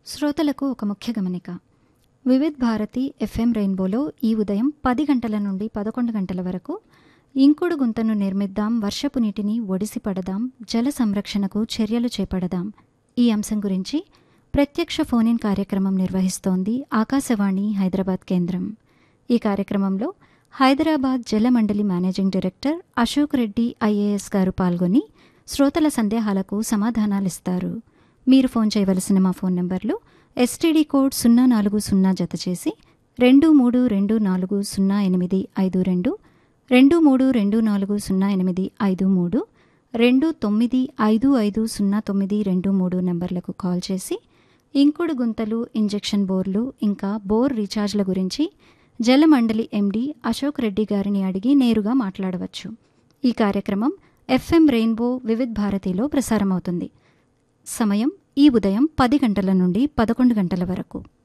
శ్రోతలకు ఒక ముఖ్య గమనిక. వివిధ్ భారతి ఎఫ్ఎం రెయిన్బోలో ఈ ఉదయం 10 గంటల నుండి 11 గంటల వరకు ఇంకుడు గుంతను నిర్మిద్దాం, వర్షపు నీటిని ఒడిసి పడదాం, జల సంరక్షణకు చర్యలు చేపడదాం ఈ అంశం గురించి ప్రత్యక్ష ఫోన్-ఇన్ కార్యక్రమం నిర్వహిస్తోంది ఆకాశవాణి హైదరాబాద్ కేంద్రం. ఈ కార్యక్రమంలో హైదరాబాద్ జల మండలి managing director Ashok Reddy IAS గారు పాల్గొని శ్రోతల సందేహాలకు సమాధానాలిస్తారు. మీరు ఫోన్ చేయవలసిన మా ఫోన్ నంబర్లు ఎస్టీడీ కోడ్ 040 జతచేసి 23240852, 23240853, 29550923 నంబర్లకు కాల్ చేసి ఇంకుడు గుంతలు, ఇంజెక్షన్ బోర్లు ఇంకా బోర్ రీఛార్జ్ల గురించి జలమండలి ఎండీ అశోక్ రెడ్డి గారిని అడిగి నేరుగా మాట్లాడవచ్చు. ఈ కార్యక్రమం ఎఫ్ఎం రెయిన్బో వివిధ్ భారతిలో ప్రసారమవుతుంది. సమయం ఈ ఉదయం 10 గంటల నుండి 11 గంటల వరకు.